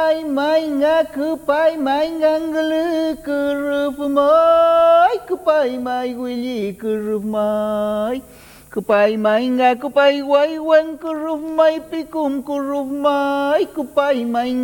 mai ngaku pai mai nganglu kuruf mai kupai mai wili kuruf mai kupai mai ngaku pai wai wan kuruf mai pikum kuruf mai kupai mai